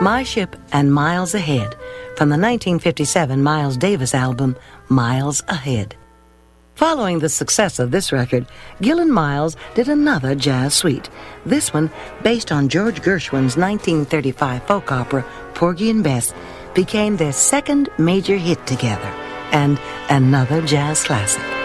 My Ship and Miles Ahead from the 1957 Miles Davis album, Miles Ahead. Following the success of this record, Gil and Miles did another jazz suite, this one based on George Gershwin's 1935 folk opera, Porgy and Bess, became their second major hit together, and another jazz classic.